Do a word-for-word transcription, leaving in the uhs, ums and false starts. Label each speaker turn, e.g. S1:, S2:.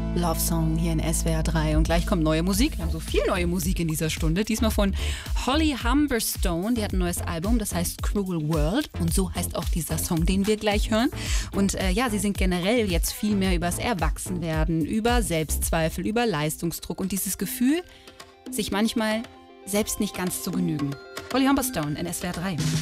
S1: Love Song hier in S W R drei. Und gleich kommt neue Musik. Wir haben so viel neue Musik in dieser Stunde. Diesmal von Holly Humberstone. Die hat ein neues Album, das heißt Cruel World. Und so heißt auch dieser Song, den wir gleich hören. Und äh, ja, sie singt generell jetzt viel mehr über das Erwachsenwerden, über Selbstzweifel, über Leistungsdruck und dieses Gefühl, sich manchmal selbst nicht ganz zu genügen. Holly Humberstone in S W R drei.